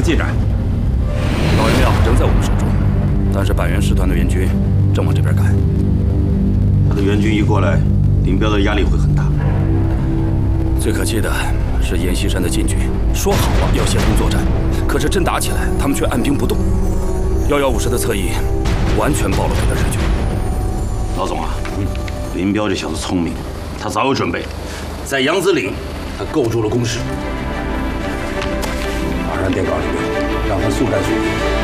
进展？ 老爷庙仍在我们手中，但是百元师团的援军正往这边赶。 他的援军一过来，林彪的压力会很大。 最可气的是阎锡山的禁军，说好了要协同作战，可是真打起来，他们却按兵不动。1150的侧翼完全暴露给了日军。 老总啊，林彪这小子聪明，他早有准备，在扬子岭他构筑了工事。 马上电告林彪，让他速战速决。